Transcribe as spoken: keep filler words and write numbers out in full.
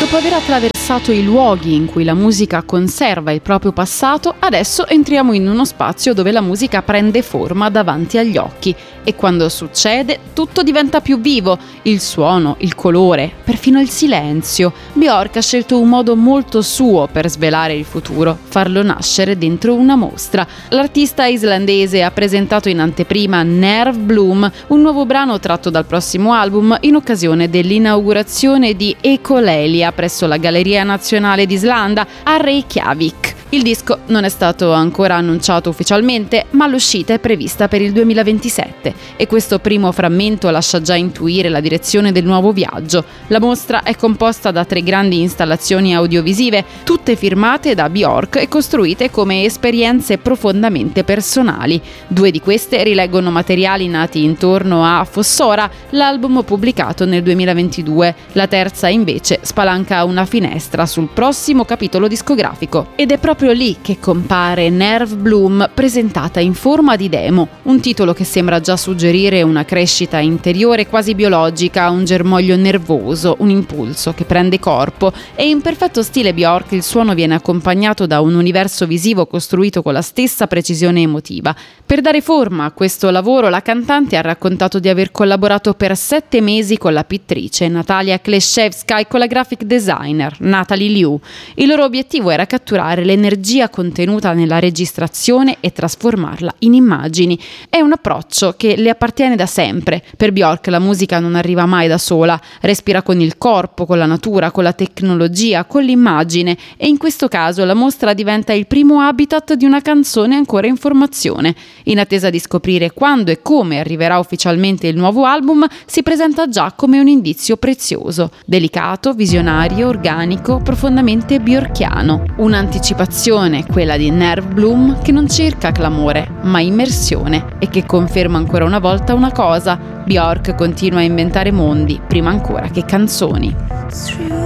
Dopo aver attraversato i luoghi in cui la musica conserva il proprio passato, adesso entriamo in uno spazio dove la musica prende forma davanti agli occhi e quando succede tutto diventa più vivo, il suono, il colore, perfino il silenzio. Björk ha scelto un modo molto suo per svelare il futuro, farlo nascere dentro una mostra. L'artista islandese ha presentato in anteprima Nerve Bloom, un nuovo brano tratto dal prossimo album in occasione dell'inaugurazione di Ekolelia presso la Galleria Nazionale d'Islanda a Reykjavik. Il disco non è stato ancora annunciato ufficialmente, ma l'uscita è prevista per il duemilaventisette e questo primo frammento lascia già intuire la direzione del nuovo viaggio. La mostra è composta da tre grandi installazioni audiovisive, tutte firmate da Björk e costruite come esperienze profondamente personali. Due di queste rileggono materiali nati intorno a Fossora, l'album pubblicato nel duemilaventidue. La terza invece spalanca una finestra sul prossimo capitolo discografico ed è proprio proprio lì che compare Nerve Bloom presentata in forma di demo, un titolo che sembra già suggerire una crescita interiore quasi biologica, un germoglio nervoso, un impulso che prende corpo e in perfetto stile Björk il suono viene accompagnato da un universo visivo costruito con la stessa precisione emotiva. Per dare forma a questo lavoro la cantante ha raccontato di aver collaborato per sette mesi con la pittrice Natalia Kleshevska e con la graphic designer Natalie Liu. Il loro obiettivo era catturare l'energia energia contenuta nella registrazione e trasformarla in immagini. È un approccio che le appartiene da sempre. Per Björk la musica non arriva mai da sola, respira con il corpo, con la natura, con la tecnologia, con l'immagine e in questo caso la mostra diventa il primo habitat di una canzone ancora in formazione. In attesa di scoprire quando e come arriverà ufficialmente il nuovo album, si presenta già come un indizio prezioso, delicato, visionario, organico, profondamente björkiano. Un'anticipazione, quella di Nerve Bloom, che non cerca clamore, ma immersione e che conferma ancora una volta una cosa: Björk continua a inventare mondi prima ancora che canzoni.